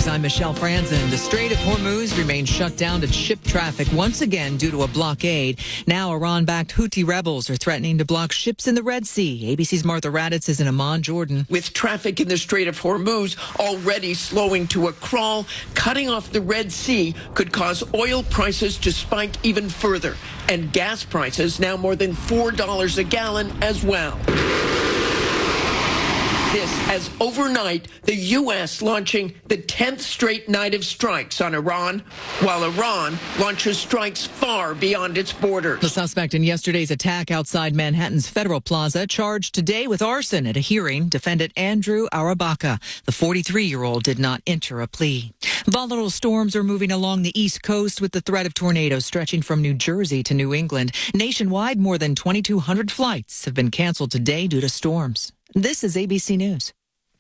News. I'm Michelle Franzen. The Strait of Hormuz remains shut down to ship traffic once again due to a blockade. Now Iran-backed Houthi rebels are threatening to block ships in the Red Sea. ABC's Martha Raddatz is in Amman, Jordan. With traffic in the Strait of Hormuz already slowing to a crawl, cutting off the Red Sea could cause oil prices to spike even further, and gas prices now more than $4 a gallon as well. This as overnight, the U.S. launching the 10th straight night of strikes on Iran, while Iran launches strikes far beyond its borders. The suspect in yesterday's attack outside Manhattan's Federal Plaza charged today with arson at a hearing. Defendant Andrew Arabaka, the 43-year-old, did not enter a plea. Volatile storms are moving along the East Coast with the threat of tornadoes stretching from New Jersey to New England. Nationwide, more than 2,200 flights have been canceled today due to storms. This is ABC News.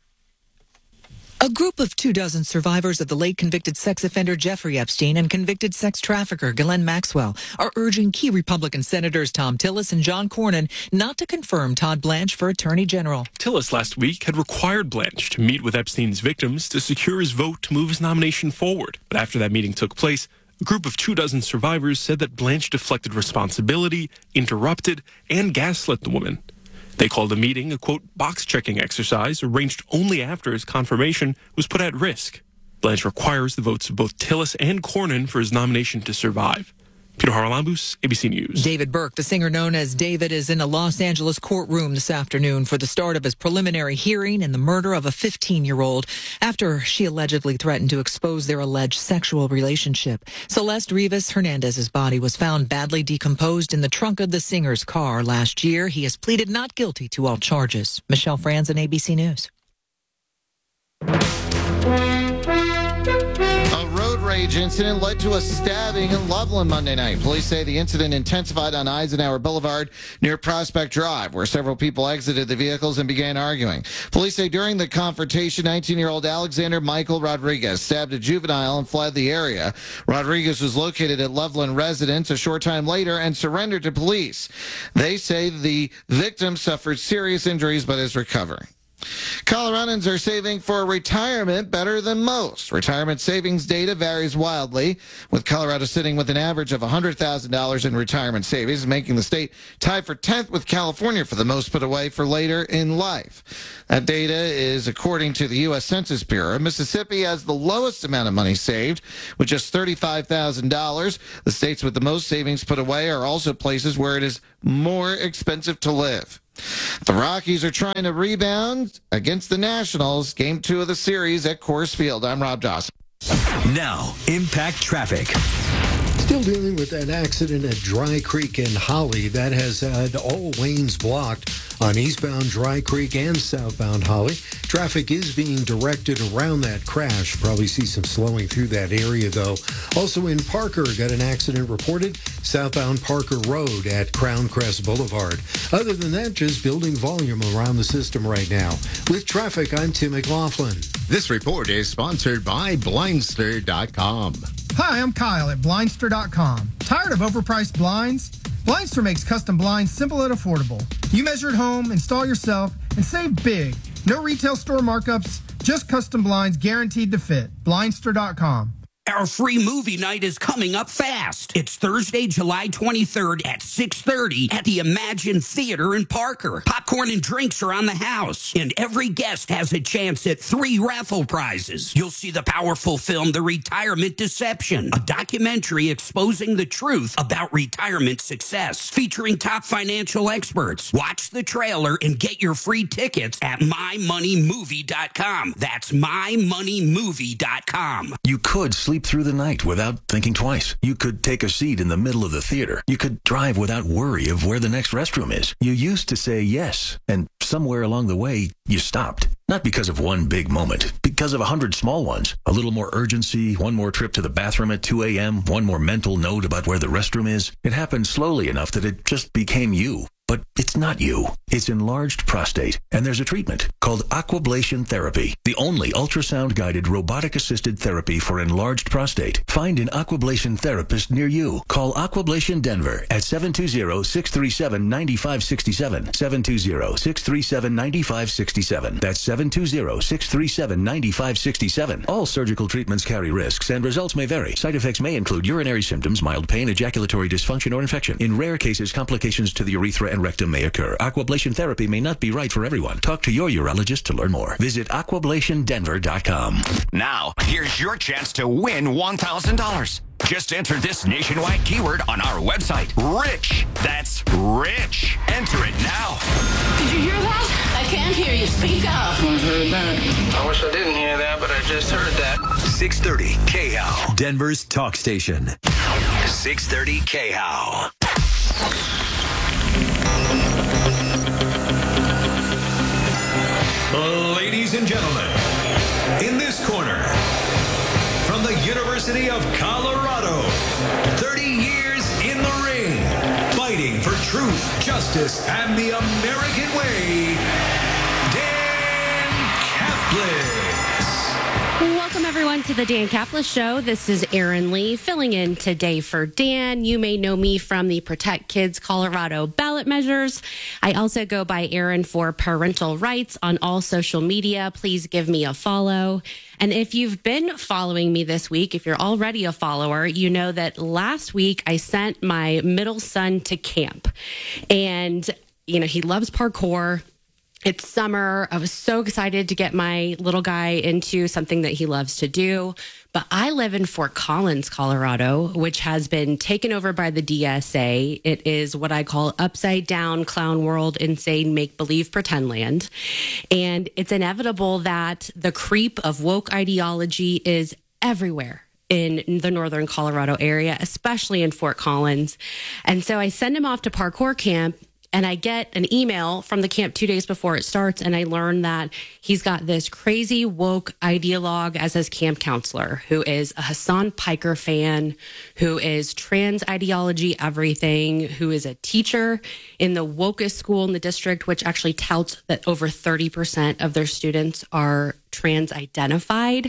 A group of 24 survivors of the late convicted sex offender Jeffrey Epstein and convicted sex trafficker Ghislaine Maxwell are urging key Republican Senators Thom Tillis and John Cornyn not to confirm Todd Blanche for Attorney General. Tillis last week had required Blanche to meet with Epstein's victims to secure his vote to move his nomination forward. But after that meeting took place, a group of 24 survivors said that Blanche deflected responsibility, interrupted, and gaslit the woman. They called the meeting a, quote, box-checking exercise arranged only after his confirmation was put at risk. Blanche requires the votes of both Tillis and Cornyn for his nomination to survive. Peter Haralambous, ABC News. David Burke, the singer known as David, is in a Los Angeles courtroom this afternoon for the start of his preliminary hearing in the murder of a 15-year-old after she allegedly threatened to expose their alleged sexual relationship. Celeste Rivas Hernandez's body was found badly decomposed in the trunk of the singer's car last year. He has pleaded not guilty to all charges. Michelle Franzen, ABC News. Rage incident led to a stabbing in Loveland Monday night. Police say the incident intensified on Eisenhower Boulevard near Prospect Drive, where several people exited the vehicles and began arguing. Police say during the confrontation, 19-year-old Alexander Michael Rodriguez stabbed a juvenile and fled the area. Rodriguez was located at Loveland residence a short time later and surrendered to police. They say the victim suffered serious injuries but is recovering. Coloradans are saving for retirement better than most. Retirement savings data varies wildly, with Colorado sitting with an average of $100,000 in retirement savings, making the state tied for 10th with California for the most put away for later in life. That data is according to the U.S. Census Bureau. Mississippi has the lowest amount of money saved, with just $35,000. The states with the most savings put away are also places where it is more expensive to live. The Rockies are trying to rebound against the Nationals. Game 2 of the series at Coors Field. I'm Rob Dawson. Now, Impact Traffic. Still dealing with that accident at Dry Creek in Holly. That has had all lanes blocked on eastbound Dry Creek and southbound Holly. Traffic is being directed around that crash. Probably see some slowing through that area, though. Also in Parker, got an accident reported southbound Parker Road at Crown Crest Boulevard. Other than that, just building volume around the system right now. With traffic, I'm Tim McLaughlin. This report is sponsored by Blindster.com. Hi, I'm Kyle at Blindster.com. Tired of overpriced blinds? Blindster makes custom blinds simple and affordable. You measure at home, install yourself, and save big. No retail store markups, just custom blinds guaranteed to fit. Blindster.com. Our free movie night is coming up fast. It's Thursday, July 23rd at 6:30 at the Imagine Theater in Parker. Popcorn and drinks are on the house, and every guest has a chance at 3 raffle prizes. You'll see the powerful film, The Retirement Deception, a documentary exposing the truth about retirement success, featuring top financial experts. Watch the trailer and get your free tickets at mymoneymovie.com. That's mymoneymovie.com. You could sleep through the night without thinking twice. You could take a seat in the middle of the theater. You could drive without worry of where the next restroom is. You used to say yes, and somewhere along the way, you stopped. Not because of one big moment, because of 100 small ones. A little more urgency, one more trip to the bathroom at 2 a.m., one more mental note about where the restroom is. It happened slowly enough that it just became you. but it's not you. It's enlarged prostate, and there's a treatment called aquablation therapy, the only ultrasound-guided robotic-assisted therapy for enlarged prostate. Find an aquablation therapist near you. Call Aquablation Denver at 720-637-9567. 720-637-9567. That's 720-637-9567. All surgical treatments carry risks, and results may vary. Side effects may include urinary symptoms, mild pain, ejaculatory dysfunction, or infection. In rare cases, complications to the urethra and rectum may occur. Aquablation therapy may not be right for everyone. Talk to your urologist to learn more. Visit aquablationdenver.com. Now, here's your chance to win $1,000. Just enter this nationwide keyword on our website. Rich. That's rich. Enter it now. Did you hear that? I can't hear you. Speak up. I heard that. I wish I didn't hear that, but I just heard that. 630 KHOW, Denver's talk station. 630 KHOW. Ladies and gentlemen, in this corner, from the University of Colorado, 30 years in the ring, fighting for truth, justice, and the American way, Dan Caplis. Welcome, everyone, to the Dan Caplis Show. This is Erin Lee filling in today for Dan. You may know me from the Protect Kids Colorado ballot measures. I also go by Erin for parental rights on all social media. Please give me a follow. And if you've been following me this week, if you're already a follower, you know that last week I sent my middle son to camp. And, you know, he loves parkour. It's summer. I was so excited to get my little guy into something that he loves to do. But I live in Fort Collins, Colorado, which has been taken over by the DSA. It is what I call upside down, clown world, insane, make-believe, pretend land. And it's inevitable that the creep of woke ideology is everywhere in the northern Colorado area, especially in Fort Collins. And so I send him off to parkour camp. And I get an email from the camp 2 days before it starts, and I learn that he's got this crazy woke ideologue as his camp counselor, who is a Hassan Piker fan, who is trans ideology everything, who is a teacher in the wokest school in the district, which actually touts that over 30% of their students are trans identified.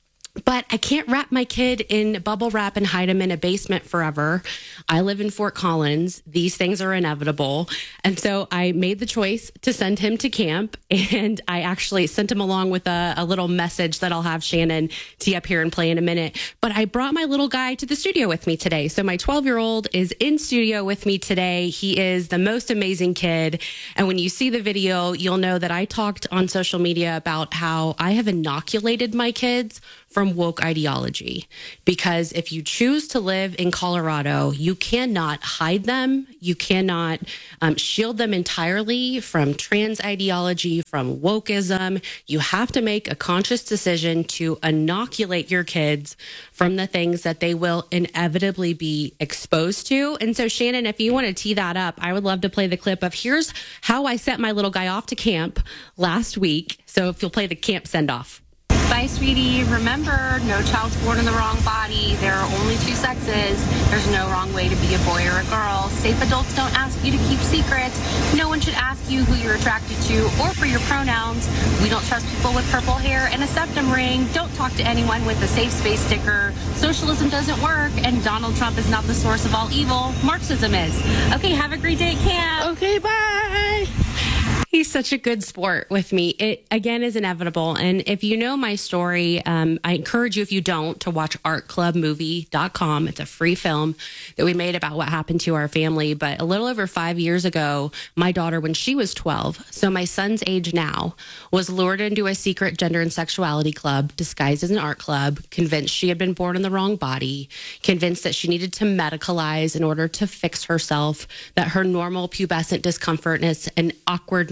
But I can't wrap my kid in bubble wrap and hide him in a basement forever. I live in Fort Collins. These things are inevitable. And so I made the choice to send him to camp. And I actually sent him along with a little message that I'll have Shannon tee up here and play in a minute. But I brought my little guy to the studio with me today. So my 12-year-old is in studio with me today. He is the most amazing kid. And when you see the video, you'll know that I talked on social media about how I have inoculated my kids from woke ideology. Because if you choose to live in Colorado, you cannot hide them. You cannot shield them entirely from trans ideology, from wokeism. You have to make a conscious decision to inoculate your kids from the things that they will inevitably be exposed to. And so, Shannon, if you want to tee that up, I would love to play the clip of here's how I sent my little guy off to camp last week. So if you'll play the camp send-off. Bye, sweetie. Remember, no child's born in the wrong body. There are only two sexes. There's no wrong way to be a boy or a girl. Safe adults don't ask you to keep secrets. No one should ask you who you're attracted to or for your pronouns. We don't trust people with purple hair and a septum ring. Don't talk to anyone with a safe space sticker. Socialism doesn't work, and Donald Trump is not the source of all evil. Marxism is. Okay, have a great day at camp. Okay, bye. He's such a good sport with me. It, again, is inevitable. And if you know my story, I encourage you, if you don't, to watch artclubmovie.com. It's a free film that we made about what happened to our family. But a little over 5 years ago, my daughter, when she was 12, so my son's age now, was lured into a secret gender and sexuality club disguised as an art club, convinced she had been born in the wrong body, convinced that she needed to medicalize in order to fix herself, that her normal pubescent discomfortness and awkwardness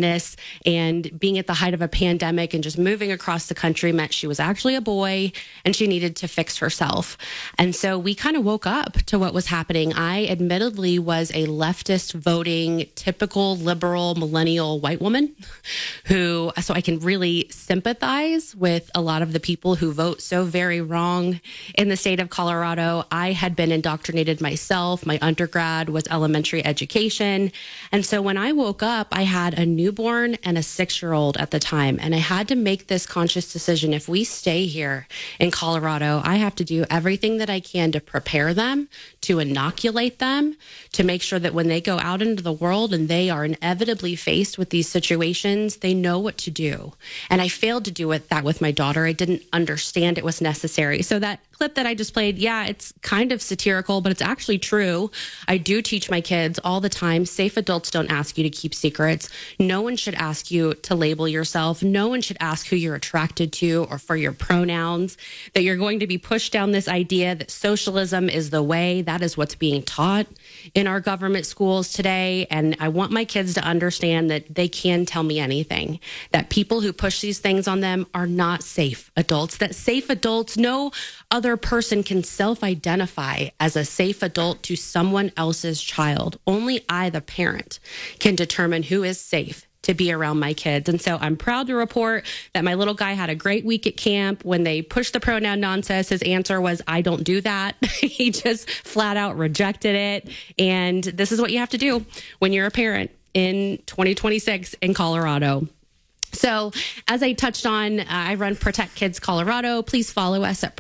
fitness, and being at the height of a pandemic and just moving across the country meant she was actually a boy and she needed to fix herself. And so we kind of woke up to what was happening. I admittedly was a leftist voting, typical liberal millennial white woman so I can really sympathize with a lot of the people who vote so very wrong in the state of Colorado. I had been indoctrinated myself. My undergrad was elementary education. And so when I woke up, I had a newborn and a 6-year-old at the time. And I had to make this conscious decision. If we stay here in Colorado, I have to do everything that I can to prepare them, to inoculate them, to make sure that when they go out into the world and they are inevitably faced with these situations, they know what to do. And I failed to do that with my daughter. I didn't understand it was necessary. So that clip that I just played, yeah, it's kind of satirical, but it's actually true. I do teach my kids all the time, safe adults don't ask you to keep secrets. No one should ask you to label yourself. No one should ask who you're attracted to or for your pronouns, that you're going to be pushed down this idea that socialism is the way. That is what's being taught in our government schools today. And I want my kids to understand that they can tell me anything, that people who push these things on them are not safe adults, that safe adults, no other person can self-identify as a safe adult to someone else's child. Only I, the parent, can determine who is safe to be around my kids. And so I'm proud to report that my little guy had a great week at camp. When they pushed the pronoun nonsense, his answer was, I don't do that. He just flat out rejected it. And this is what you have to do when you're a parent in 2026 in Colorado. So as I touched on, I run Protect Kids Colorado. Please follow us at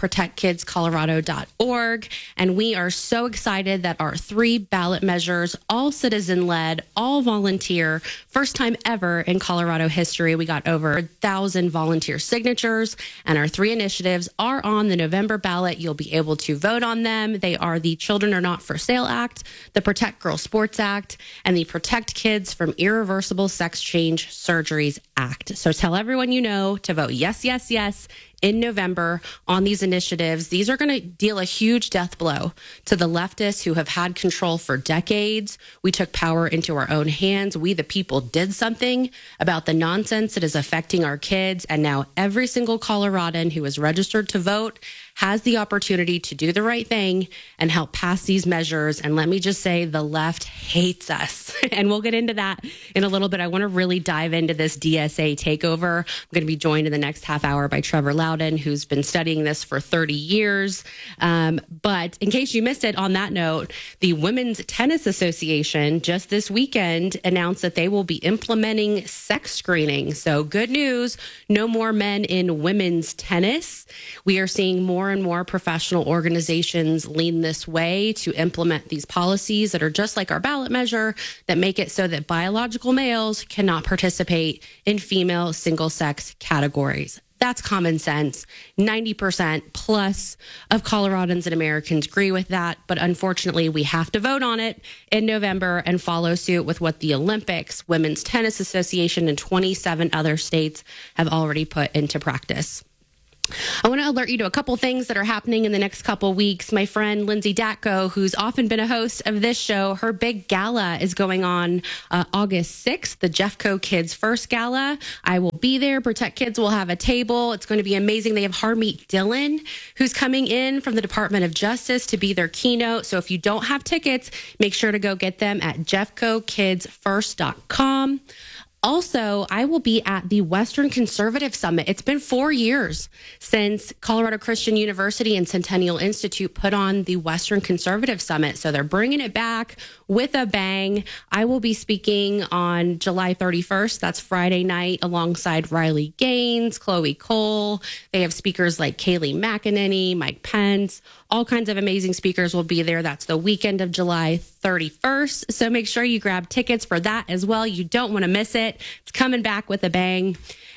protectkidscolorado.org. And we are so excited that our 3 ballot measures, all citizen-led, all volunteer, first time ever in Colorado history. We got over 1,000 volunteer signatures, and our 3 initiatives are on the November ballot. You'll be able to vote on them. They are the Children Are Not for Sale Act, the Protect Girls Sports Act, and the Protect Kids from Irreversible Sex Change Surgeries Act. So tell everyone you know to vote yes, yes, yes in November on these initiatives. These are going to deal a huge death blow to the leftists who have had control for decades. We took power into our own hands. We, the people, did something about the nonsense that is affecting our kids. And now every single Coloradan who is registered to vote has the opportunity to do the right thing and help pass these measures. And let me just say, the left hates us. And we'll get into that in a little bit. I want to really dive into this DSA takeover. I'm going to be joined in the next half hour by Trevor Loudon, who's been studying this for 30 years. But in case you missed it, on that note, the Women's Tennis Association just this weekend announced that they will be implementing sex screening. So good news, no more men in women's tennis. We are seeing more and more professional organizations lean this way to implement these policies that are just like our ballot measure, that make it so that biological males cannot participate in female single-sex categories. That's common sense. 90% plus of Coloradans and Americans agree with that. But unfortunately, we have to vote on it in November and follow suit with what the Olympics, Women's Tennis Association, and 27 other states have already put into practice. I want to alert you to a couple things that are happening in the next couple weeks. My friend Lindsay Datko, who's often been a host of this show, her big gala is going on August 6th, the Jeffco Kids First Gala. I will be there. Protect Kids will have a table. It's going to be amazing. They have Harmeet Dillon, who's coming in from the Department of Justice to be their keynote. So if you don't have tickets, make sure to go get them at jeffcokidsfirst.com. Also, I will be at the Western Conservative Summit. It's been 4 years since Colorado Christian University and Centennial Institute put on the Western Conservative Summit. So they're bringing it back with a bang. I will be speaking on July 31st. That's Friday night, alongside Riley Gaines, Chloe Cole. They have speakers like Kayleigh McEnany, Mike Pence. All kinds of amazing speakers will be there. That's the weekend of July 31st. So make sure you grab tickets for that as well. You don't want to miss it. It's coming back with a bang.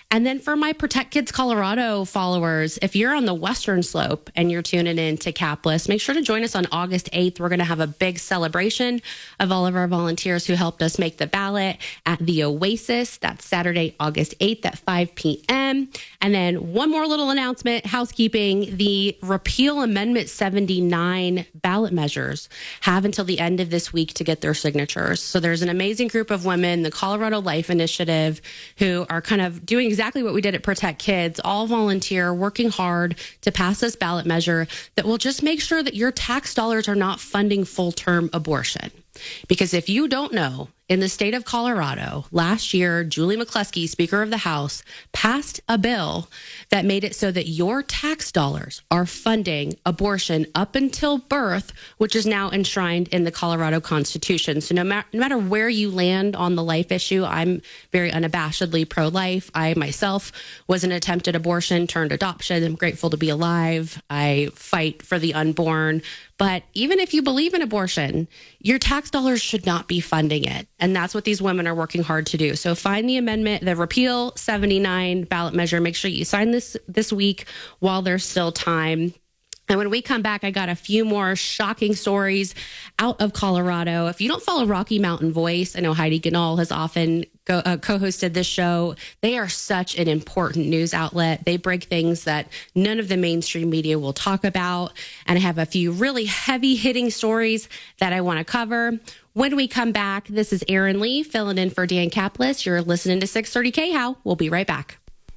And then for my Protect Kids Colorado followers, if you're on the Western Slope and you're tuning in to Capless, make sure to join us on August 8th. We're going to have a big celebration of all of our volunteers who helped us make the ballot at the Oasis. That's Saturday, August 8th at 5 p.m. And then one more little announcement, housekeeping. The Repeal Amendment 79 ballot measures have until the end of this week to get their signatures. So there's an amazing group of women, the Colorado Life Initiative, who are kind of doing exactly what we did at Protect Kids, all volunteer, working hard to pass this ballot measure that will just make sure that your tax dollars are not funding full-term abortion. Because if you don't know, in the state of Colorado, last year, Julie McCluskey, Speaker of the House, passed a bill that made it so that your tax dollars are funding abortion up until birth, which is now enshrined in the Colorado Constitution. So no matter where you land on the life issue, I'm very unabashedly pro-life. I myself was an attempted abortion turned adoption. I'm grateful to be alive. I fight for the unborn. But even if you believe in abortion, your tax dollars should not be funding it. And that's what these women are working hard to do. So find the amendment, the Repeal 79 ballot measure. Make sure you sign this week while there's still time. And when we come back, I got a few more shocking stories out of Colorado. If you don't follow Rocky Mountain Voice, I know Heidi Ganahl has often co-hosted this show. They are such an important news outlet. They break things that none of the mainstream media will talk about. And I have a few really heavy-hitting stories that I want to cover. When we come back, this is Erin Lee filling in for Dan Capless. You're listening to 630 KHOW. We'll be right back.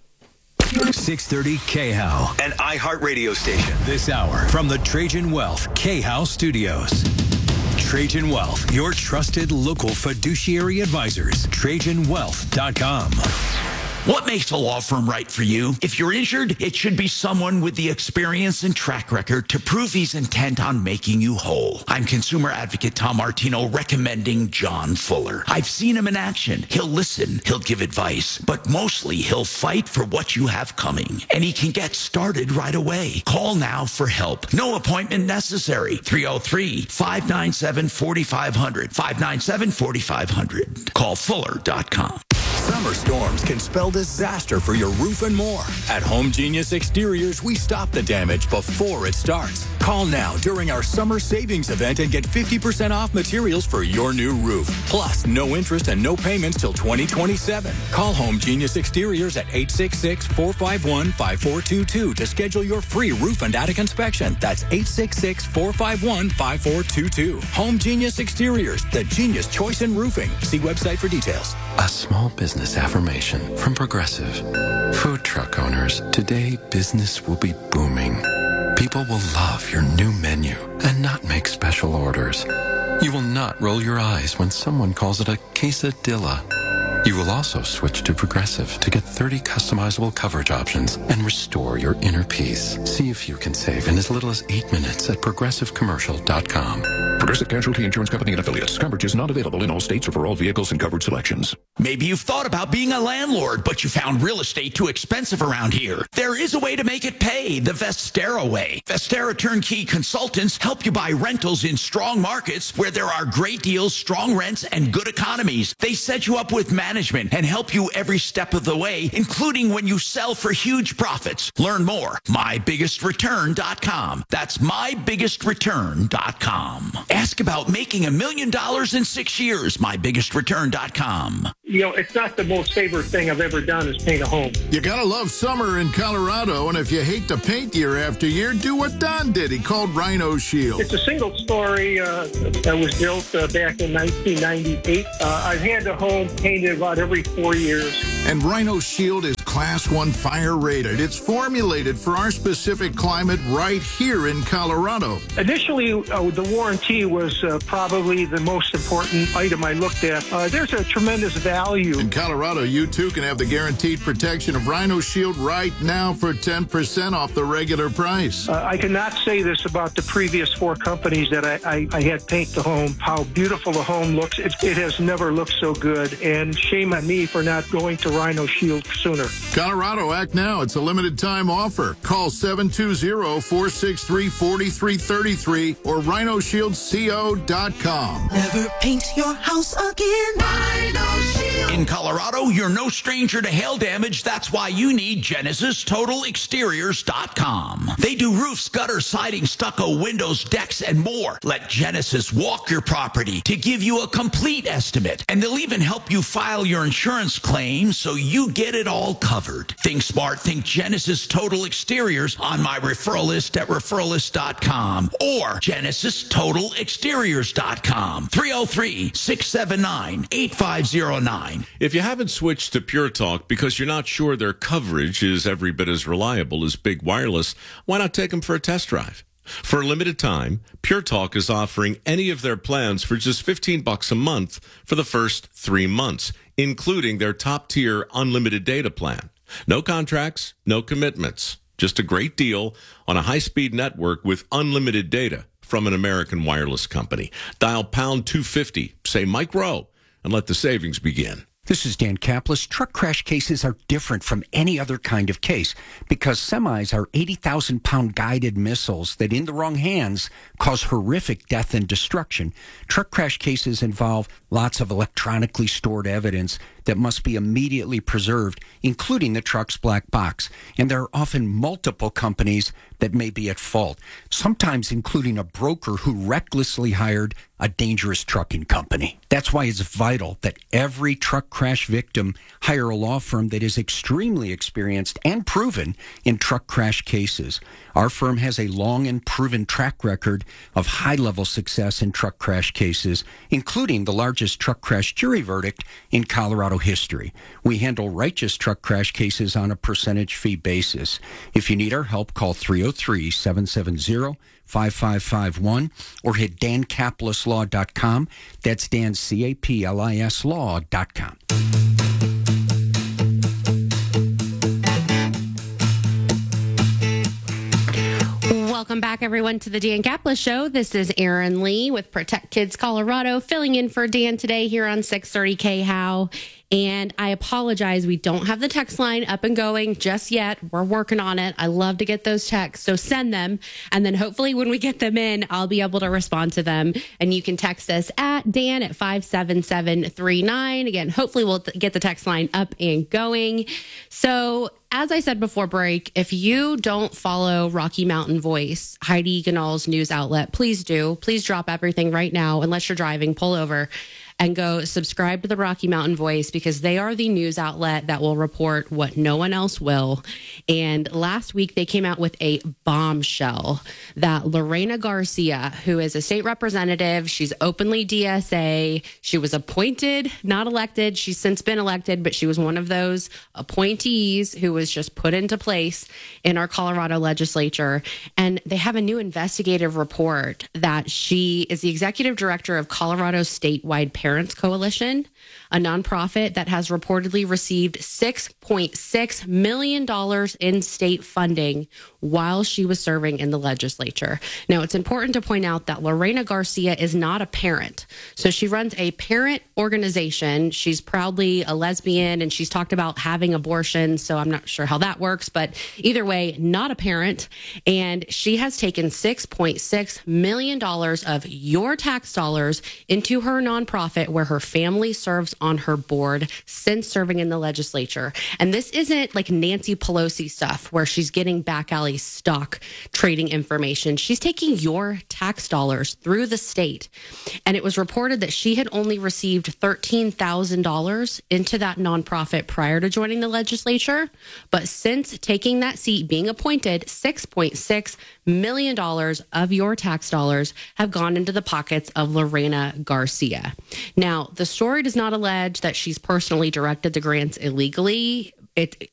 630 KHOW, an iHeartRadio station. This hour from the Trajan Wealth KHOW Studios. Trajan Wealth, your trusted local fiduciary advisors. TrajanWealth.com. What makes a law firm right for you? If you're injured, it should be someone with the experience and track record to prove he's intent on making you whole. I'm consumer advocate Tom Martino recommending John Fuller. I've seen him in action. He'll listen, he'll give advice, but mostly he'll fight for what you have coming. And he can get started right away. Call now for help. No appointment necessary. 303-597-4500. 597-4500. Call Fuller.com. Summer storms can spell disaster for your roof and more. At Home Genius Exteriors, we stop the damage before it starts. Call now during our summer savings event and get 50% off materials for your new roof. Plus, no interest and no payments till 2027. Call Home Genius Exteriors at 866-451-5422 to schedule your free roof and attic inspection. That's 866-451-5422. Home Genius Exteriors, the genius choice in roofing. See website for details. A small business affirmation from Progressive. Food truck owners, today business will be booming. People will love your new menu and not make special orders. You will not roll your eyes when someone calls it a quesadilla. You will also switch to Progressive to get 30 customizable coverage options and restore your inner peace. See if you can save in as little as 8 minutes at ProgressiveCommercial.com. Progressive Casualty Insurance Company and Affiliates. Coverage is not available in all states or for all vehicles and covered selections. Maybe you've thought about being a landlord, but you found real estate too expensive around here. There is a way to make it pay, the Vestera way. Vestera Turnkey Consultants help you buy rentals in strong markets where there are great deals, strong rents, and good economies. They set you up with management and help you every step of the way, including when you sell for huge profits. Learn more. MyBiggestReturn.com. That's MyBiggestReturn.com. Ask about making $1 million in 6 years. MyBiggestReturn.com. You know, it's not the most favorite thing I've ever done is paint a home. You gotta love summer in Colorado, and if you hate to paint year after year, do what Don did. He called Rhino Shield. It's a single story that was built back in 1998. I've had the home painted about every 4 years. And Rhino Shield is Class 1 fire rated. It's formulated for our specific climate right here in Colorado. Initially, the warranty was probably the most important item I looked at. There's a tremendous value. In Colorado, you too can have the guaranteed protection of Rhino Shield right now for 10% off the regular price. I cannot say this about the previous 4 companies that I had paint the home, how beautiful the home looks. It has never looked so good, and shame on me for not going to Rhino Shield sooner. Colorado, act now. It's a limited time offer. Call 720-463-4333 or RhinoShieldCO.com. Never paint your house again. Rhino Shield. In Colorado, you're no stranger to hail damage. That's why you need GenesisTotalExteriors.com. They do roofs, gutters, siding, stucco, windows, decks, and more. Let Genesis walk your property to give you a complete estimate. And they'll even help you file your insurance claim so you get it all covered. Think smart. Think Genesis Total Exteriors on my referral list at referralist.com or GenesisTotalExteriors.com. 303-679-8509. If you haven't switched to Pure Talk because you're not sure their coverage is every bit as reliable as Big Wireless, why not take them for a test drive? For a limited time, Pure Talk is offering any of their plans for just $15 a month for the first 3 months, including their top-tier unlimited data plan. No contracts, no commitments. Just a great deal on a high-speed network with unlimited data from an American wireless company. Dial pound 250, say Mike Rowe, and let the savings begin. This is Dan Kaplis. Truck crash cases are different from any other kind of case because semis are 80,000-pound guided missiles that, in the wrong hands, cause horrific death and destruction. Truck crash cases involve lots of electronically stored evidence that must be immediately preserved, including the truck's black box. And there are often multiple companies that may be at fault, sometimes including a broker who recklessly hired a dangerous trucking company. That's why it's vital that every truck crash victim hire a law firm that is extremely experienced and proven in truck crash cases. Our firm has a long and proven track record of high-level success in truck crash cases, including the largest truck crash jury verdict in Colorado history. We handle righteous truck crash cases on a percentage fee basis. If you need our help, call 303-770-5551 or hit dancaplisLaw.com. That's Dan, C-A-P-L-I-S Law.com. Welcome back, everyone, to the Dan Kaplis Show. This is Erin Lee with Protect Kids Colorado, filling in for Dan today here on 630 KHOW. And I apologize, we don't have the text line up and going just yet. We're working on it. I love to get those texts, so send them. And then hopefully when we get them in, I'll be able to respond to them. And you can text us at Dan at 57739. Again, hopefully we'll get the text line up and going. So as I said before break, if you don't follow Rocky Mountain Voice, Heidi Ganal's news outlet, please do. Please drop everything right now. Unless you're driving, pull over and go subscribe to the Rocky Mountain Voice, because they are the news outlet that will report what no one else will. And last week they came out with a bombshell that Lorena Garcia, who is a state representative, she's openly DSA, she was appointed, not elected. She's since been elected, but she was one of those appointees who was just put into place in our Colorado legislature. And they have a new investigative report that she is the executive director of Colorado's statewide Parents Coalition, a nonprofit that has reportedly received $6.6 million in state funding while she was serving in the legislature. Now, it's important to point out that Lorena Garcia is not a parent. So she runs a parent organization. She's proudly a lesbian, and she's talked about having abortion. So I'm not sure how that works, but either way, not a parent. And she has taken $6.6 million of your tax dollars into her nonprofit where her family serves on her board since serving in the legislature. And this isn't like Nancy Pelosi stuff where she's getting back alley stock trading information. She's taking your tax dollars through the state. And it was reported that she had only received $13,000 into that nonprofit prior to joining the legislature. But since taking that seat, being appointed, $6.6 million of your tax dollars have gone into the pockets of Lorena Garcia. Now, the story does not allege that she's personally directed the grants illegally.